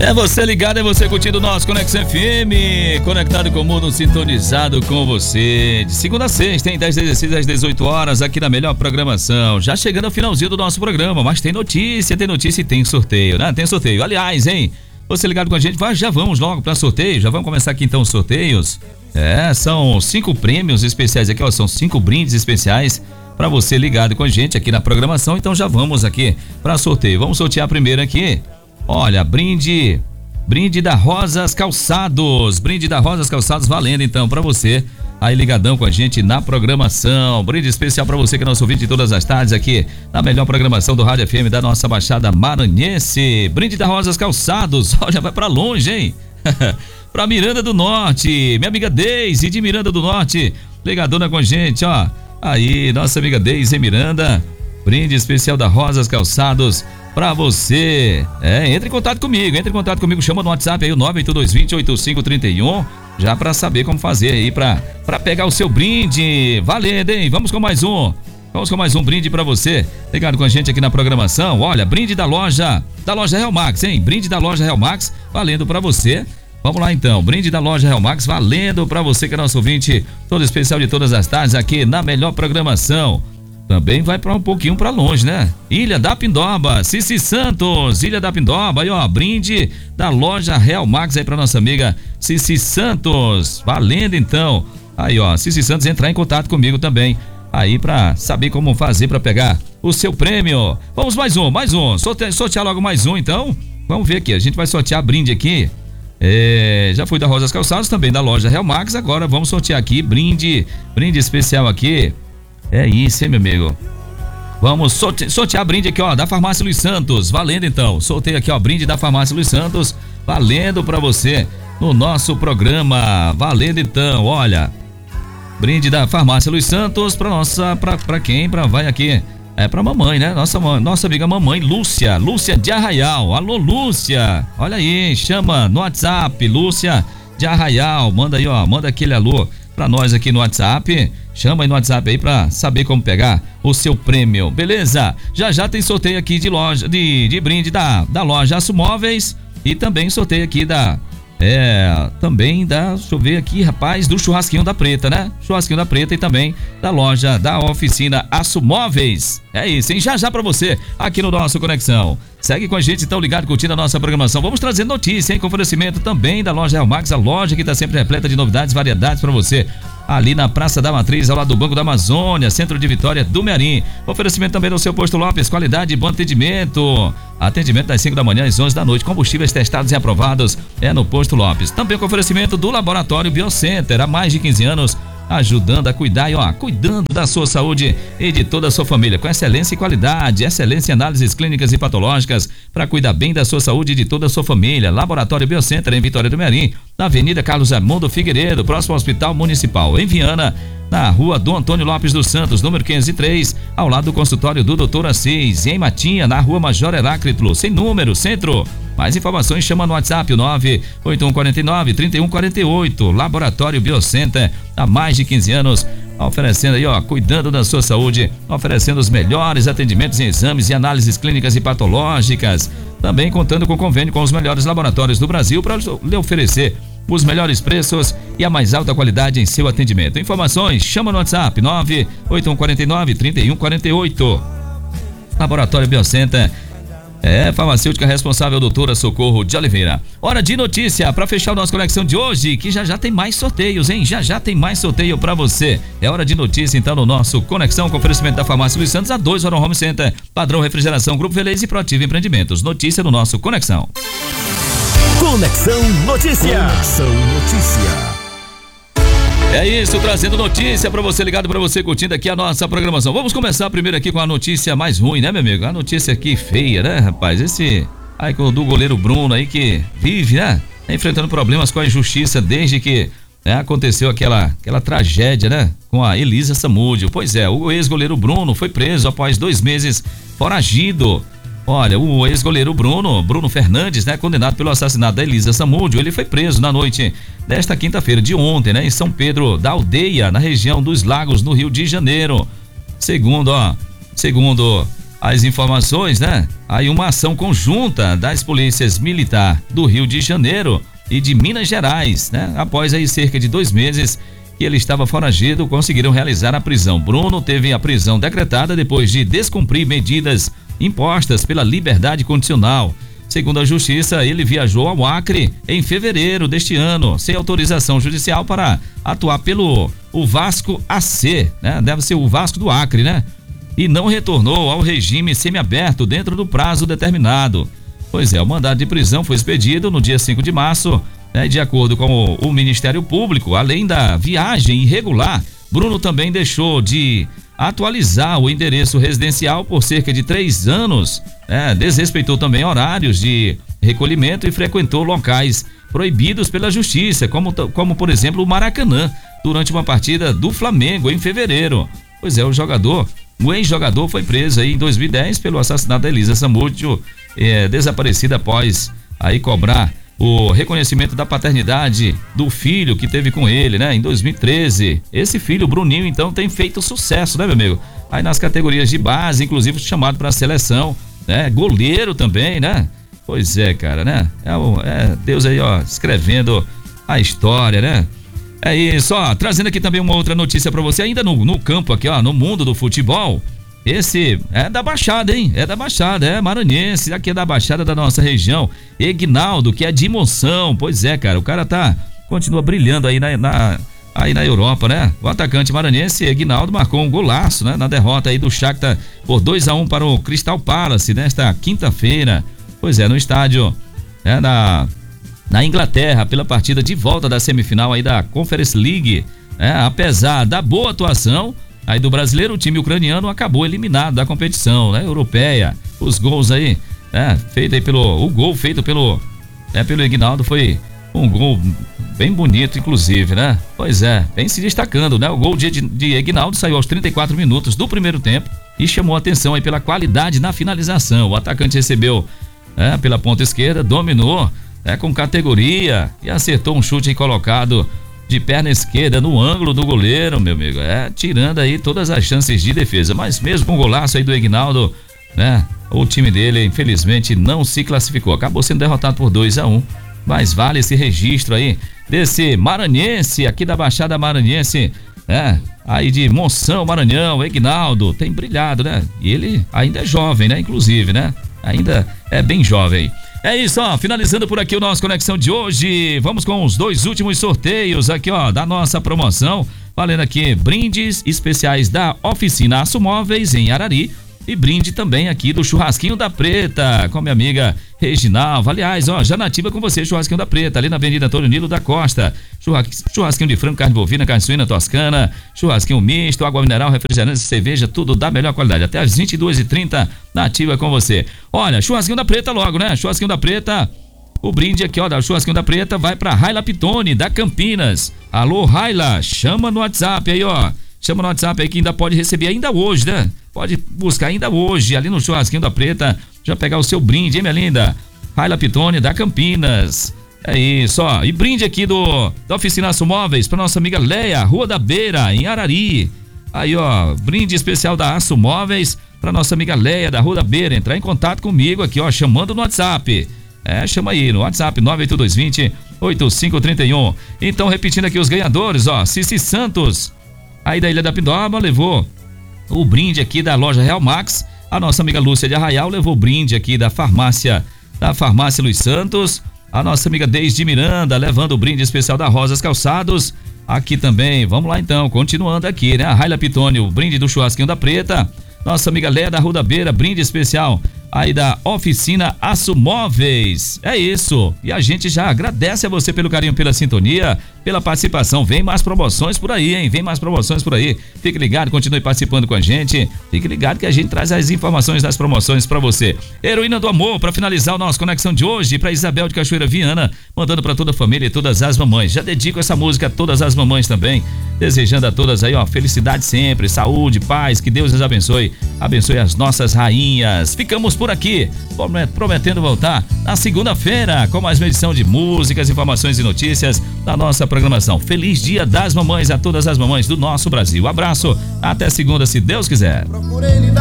É você ligado, é você curtindo o nosso Conexão FM, conectado com o mundo, sintonizado com você. De segunda a sexta, hein? Das 16 às 18 horas, aqui na melhor programação. Já chegando ao finalzinho do nosso programa, mas tem notícia e tem sorteio, né? Tem sorteio. Aliás, hein? Você ligado com a gente, já vamos logo para sorteio. Já vamos começar aqui então os sorteios. São 5 prêmios especiais aqui, ó. São 5 brindes especiais para você ligado com a gente aqui na programação. Então já vamos aqui para sorteio. Vamos sortear primeiro aqui. Olha, brinde da Rosas Calçados, valendo então pra você aí ligadão com a gente na programação. Brinde especial pra você que é nosso ouvinte de todas as tardes aqui na melhor programação do Rádio FM da nossa Baixada Maranhense. Brinde da Rosas Calçados, olha, vai pra longe, hein? Pra Miranda do Norte, minha amiga Deise de Miranda do Norte, ligadona com a gente, ó. Aí, nossa amiga Deise em Miranda, brinde especial da Rosas Calçados pra você. Entre em contato comigo, chama no WhatsApp aí o 982208531, já pra saber como fazer aí pra pegar o seu brinde. Valendo, hein? Vamos com mais um brinde pra você, ligado com a gente aqui na programação. Olha, brinde da loja Real Max, hein? Brinde da loja Real Max, valendo pra você. Vamos lá então, brinde da loja Real Max, valendo pra você que é nosso ouvinte, todo especial de todas as tardes aqui na melhor programação. Também vai para um pouquinho para longe, né? Ilha da Pindoba, Cici Santos, Ilha da Pindoba, aí ó, brinde da loja Real Max aí para nossa amiga Cici Santos, valendo então. Aí ó, Cici Santos entrar em contato comigo também, aí para saber como fazer para pegar o seu prêmio. Vamos mais um, sortear logo mais um então. Vamos ver aqui, a gente vai sortear brinde aqui. Já foi da Rosas Calçados, também da loja Real Max, agora vamos sortear aqui brinde especial aqui. É isso, hein, meu amigo? Vamos sortear brinde aqui, ó, da Farmácia Luiz Santos, valendo então. Sorteio aqui, ó, brinde da Farmácia Luiz Santos, valendo pra você no nosso programa. Valendo então, olha. Brinde da Farmácia Luiz Santos pra quem? Vai aqui. Pra mamãe, né? Nossa amiga mamãe Lúcia de Arraial. Alô, Lúcia. Olha aí, chama no WhatsApp, Lúcia de Arraial. Manda aí, ó, manda aquele alô pra nós aqui no WhatsApp. Chama aí no WhatsApp aí pra saber como pegar o seu prêmio, beleza? Já tem sorteio aqui de loja, de brinde da loja Aço Móveis e também sorteio aqui deixa eu ver aqui, rapaz, do Churrasquinho da Preta, né? Churrasquinho da Preta e também da loja da oficina Aço Móveis. É isso, hein? Já pra você aqui no nosso Conexão. Segue com a gente, então, ligado, curtindo a nossa programação. Vamos trazer notícia, hein? Com oferecimento também da loja Real Max, a loja que tá sempre repleta de novidades, variedades pra você. Ali na Praça da Matriz, ao lado do Banco da Amazônia, centro de Vitória do Mearim. Oferecimento também do seu Posto Lopes, qualidade e bom atendimento. Atendimento das 5 da manhã às 11 da noite, combustíveis testados e aprovados no Posto Lopes. Também com oferecimento do Laboratório Biocenter, há mais de 15 anos, ajudando a cuidar cuidando da sua saúde e de toda a sua família, com excelência e qualidade, excelência em análises clínicas e patológicas, para cuidar bem da sua saúde e de toda a sua família. Laboratório Biocenter em Vitória do Mearim, na Avenida Carlos Armando Figueiredo, próximo ao Hospital Municipal. Em Viana, na Rua Dom Antônio Lopes dos Santos, número 503, ao lado do consultório do Dr. Assis. E em Matinha, na Rua Major Heráclito, sem número, centro. Mais informações, chama no WhatsApp, o 98149-3148. Laboratório Biocenter, há mais de 15 anos, oferecendo aí, ó, cuidando da sua saúde, oferecendo os melhores atendimentos em exames e análises clínicas e patológicas. Também contando com convênio com os melhores laboratórios do Brasil para lhe oferecer os melhores preços e a mais alta qualidade em seu atendimento. Informações, chama no WhatsApp, 98149-3148. Laboratório Biocenter. Farmacêutica responsável, doutora Socorro de Oliveira. Hora de notícia, para fechar o nosso Conexão de hoje, que já tem mais sorteios, hein? Já tem mais sorteio para você. É hora de notícia, então, no nosso Conexão, com oferecimento da Farmácia Luiz Santos, a 2 Oral Home Center, Padrão Refrigeração, Grupo Velez e Proativo Empreendimentos. Notícia no nosso Conexão. Conexão Notícia. Conexão Notícia. É isso, trazendo notícia pra você, ligado pra você, curtindo aqui a nossa programação. Vamos começar primeiro aqui com a notícia mais ruim, né, meu amigo? A notícia aqui feia, né, rapaz? Esse aí do goleiro Bruno aí que vive, né? Enfrentando problemas com a justiça desde que aconteceu aquela tragédia, né? Com a Elisa Samúdio. Pois é, o ex-goleiro Bruno foi preso após 2 meses foragido. Olha, o ex-goleiro Bruno Fernandes, né, condenado pelo assassinato da Elisa Samúdio, ele foi preso na noite desta quinta-feira de ontem, né, em São Pedro da Aldeia, na região dos Lagos, no Rio de Janeiro. Segundo as informações, né? Aí uma ação conjunta das polícias militar do Rio de Janeiro e de Minas Gerais, né? Após aí cerca de 2 meses que ele estava foragido, conseguiram realizar a prisão. Bruno teve a prisão decretada depois de descumprir medidas impostas pela liberdade condicional. Segundo a Justiça, ele viajou ao Acre em fevereiro deste ano, sem autorização judicial para atuar pelo Vasco AC, né? Deve ser o Vasco do Acre, né? E não retornou ao regime semiaberto dentro do prazo determinado. Pois é, o mandado de prisão foi expedido no dia 5 de março, né? De acordo com o Ministério Público, além da viagem irregular, Bruno também deixou de atualizar o endereço residencial por cerca de 3 anos, desrespeitou também horários de recolhimento e frequentou locais proibidos pela Justiça, como por exemplo o Maracanã, durante uma partida do Flamengo em fevereiro. Pois é, o ex-jogador foi preso aí em 2010 pelo assassinato da Elisa Samúdio, desaparecida após aí cobrar o reconhecimento da paternidade do filho que teve com ele, né? Em 2013. Esse filho, o Bruninho, então, tem feito sucesso, né, meu amigo? Aí nas categorias de base, inclusive chamado para a seleção, né? Goleiro também, né? Pois é, cara, né? Deus aí, ó, escrevendo a história, né? É isso, ó, trazendo aqui também uma outra notícia para você, ainda no campo aqui, ó, no mundo do futebol. Esse é da Baixada, hein? É da Baixada, é maranhense, aqui é da Baixada da nossa região. Egnaldo, que é de Monção. Pois é, cara, o cara continua brilhando aí na Europa, né? O atacante maranhense Egnaldo marcou um golaço, né? Na derrota aí do Shakhtar por 2-1 para o Crystal Palace nesta quinta-feira. Pois é, no estádio, né? Na Inglaterra, pela partida de volta da semifinal aí da Conference League, apesar da boa atuação aí do brasileiro, o time ucraniano acabou eliminado da competição, né, europeia. Os gols aí, o gol feito pelo Egnaldo foi um gol bem bonito, inclusive, né? Pois é, vem se destacando, né? O gol de Egnaldo saiu aos 34 minutos do primeiro tempo e chamou a atenção aí pela qualidade na finalização. O atacante recebeu pela ponta esquerda, dominou com categoria e acertou um chute aí colocado de perna esquerda no ângulo do goleiro, meu amigo, tirando aí todas as chances de defesa. Mas mesmo com o golaço aí do Egnaldo, né, o time dele infelizmente não se classificou, acabou sendo derrotado por 2-1, mas vale esse registro aí desse maranhense aqui da Baixada Maranhense, aí de Monção, Maranhão. Egnaldo tem brilhado, né, e ele ainda é jovem, né, inclusive, né, ainda é bem jovem. É isso, ó, finalizando por aqui o nosso Conexão de hoje, vamos com os 2 últimos sorteios aqui, ó, da nossa promoção, valendo aqui brindes especiais da Oficina Aço Móveis em Arari e brinde também aqui do Churrasquinho da Preta, com minha amiga Reginalva. Aliás, ó, já nativa com você, Churrasquinho da Preta, ali na Avenida Antônio Nilo da Costa. Churrasquinho de frango, carne bovina, carne suína toscana, churrasquinho misto, água mineral, refrigerante, cerveja, tudo da melhor qualidade. Até às 22h30, nativa com você. Olha, Churrasquinho da Preta logo, né? Churrasquinho da Preta, o brinde aqui, ó, da Churrasquinho da Preta vai pra Raila Pitone, da Campinas. Alô, Raila, chama no WhatsApp aí, ó. Chama no WhatsApp aí que ainda pode receber ainda hoje, né? Pode buscar ainda hoje ali no Churrasquinho da Preta, já pegar o seu brinde, hein, minha linda? Raila Pitone, da Campinas. É isso, ó. E brinde aqui da Oficina Aço Móveis pra nossa amiga Leia, Rua da Beira, em Arari. Aí, ó, brinde especial da Aço Móveis pra nossa amiga Leia, da Rua da Beira. Entrar em contato comigo aqui, ó, chamando no WhatsApp. Chama aí no WhatsApp 98220-8531. Então, repetindo aqui os ganhadores, ó. Cici Santos, aí da Ilha da Pindoba, levou o brinde aqui da loja Real Max. A nossa amiga Lúcia de Arraial levou o brinde aqui da farmácia Luiz Santos. A nossa amiga Deise de Miranda levando o brinde especial da Rosas Calçados. Aqui também, vamos lá então, continuando aqui, né? A Raila Pitone, o brinde do Churrasquinho da Preta. Nossa amiga Léa da Rua da Beira, brinde especial aí da Oficina Aço Móveis. É isso. E a gente já agradece a você pelo carinho, pela sintonia, pela participação. Vem mais promoções por aí, hein? Vem mais promoções por aí. Fique ligado, continue participando com a gente. Fique ligado que a gente traz as informações das promoções pra você. Heroína do Amor, pra finalizar o nosso Conexão de hoje, pra Isabel de Cachoeira Viana, mandando pra toda a família e todas as mamães. Já dedico essa música a todas as mamães também, desejando a todas aí, ó, felicidade sempre, saúde, paz, que Deus as abençoe. Abençoe as nossas rainhas. Ficamos por aqui, prometendo voltar na segunda-feira com mais uma edição de músicas, informações e notícias da nossa programação. Feliz Dia das Mamães a todas as mamães do nosso Brasil. Abraço, até segunda, se Deus quiser.